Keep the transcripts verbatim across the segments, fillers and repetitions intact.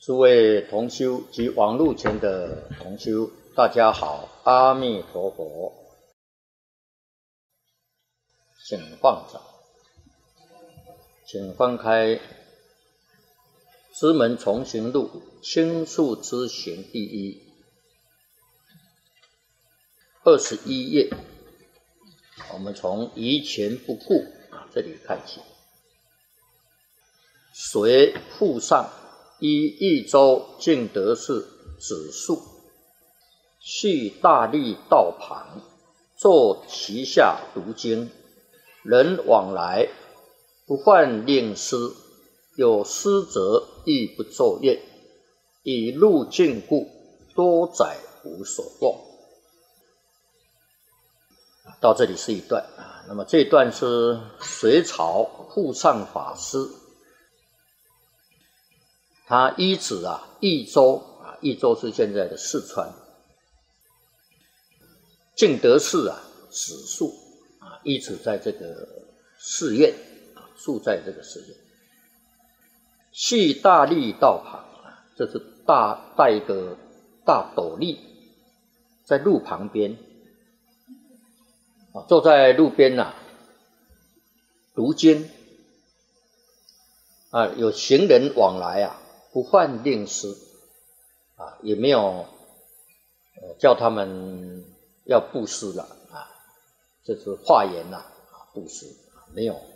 诸位同修及网络前的同修，大家好，阿弥陀佛。请放掌，请翻开《师门重行录》清述之行第一二十一页，我们从疑前不顾这里看起。随附上依益州净德寺指述，系大利道旁，坐其下读经，人往来不犯令师，有失则亦不作业，以路径故，多载无所望。到这里是一段，那么这一段是隋朝护上法师，他依止啊益州啊，益州是现在的四川，净德寺啊指述啊，依止在这个寺院啊，住在这个寺院，系大利道旁啊，这是大带一个大斗笠，在路旁边啊，坐在路边呐、啊，读经啊，有行人往来啊，不犯令师啊，也没有、呃、叫他们要布施了啊，这是化言呐啊，布施没有，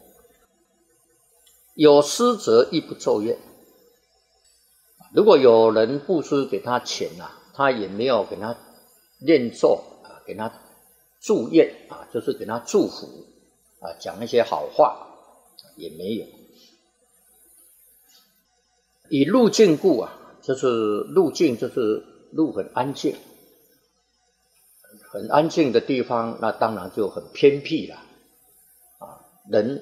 有施则亦不奏乐。如果有人布施给他钱呐、啊，他也没有给他念咒啊，给他祝愿啊，就是给他祝福啊，讲一些好话也没有。以路径故啊，就是路径，就是路很安静，很安静的地方，那当然就很偏僻了啊。人